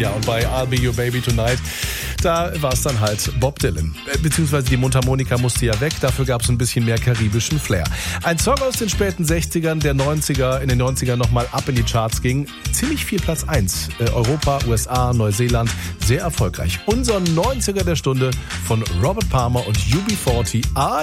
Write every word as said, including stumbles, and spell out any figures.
Ja, und bei I'll Be Your Baby Tonight, da war es dann halt Bob Dylan. Beziehungsweise die Mundharmonika musste ja weg, dafür gab es ein bisschen mehr karibischen Flair. Ein Song aus den späten sechzigern, der neunziger, in den neunzigern nochmal ab in die Charts ging. Ziemlich viel Platz eins. Europa, U S A, Neuseeland, sehr erfolgreich. Unser neunziger der Stunde von Robert Palmer und U B vierzig.